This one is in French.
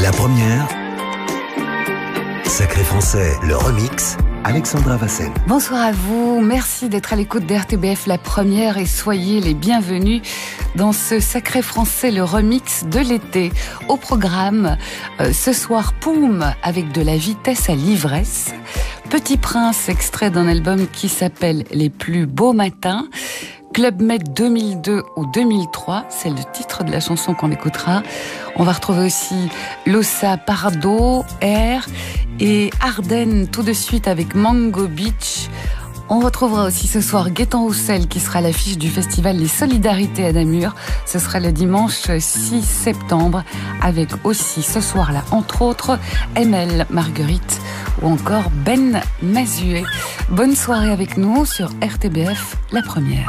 La première, Sacré Français, le remix, Alexandra Vassen. Bonsoir à vous, merci d'être à l'écoute d'RTBF La Première et soyez les bienvenus dans ce Sacré Français, le remix de l'été. Au programme, ce soir, Poum, avec de la vitesse à l'ivresse. Petit Prince, extrait d'un album qui s'appelle Les plus beaux matins. Club Med 2002 ou 2003, c'est le titre de la chanson qu'on écoutera. On va retrouver aussi Lossa Pardo, Air et Ardennes tout de suite avec Mango Beach. On retrouvera aussi ce soir Gaëtan Roussel qui sera à l'affiche du festival Les Solidarités à Namur. Ce sera le dimanche 6 septembre avec aussi ce soir-là, entre autres, ML Marguerite ou encore Ben Mazuet. Bonne soirée avec nous sur RTBF La Première.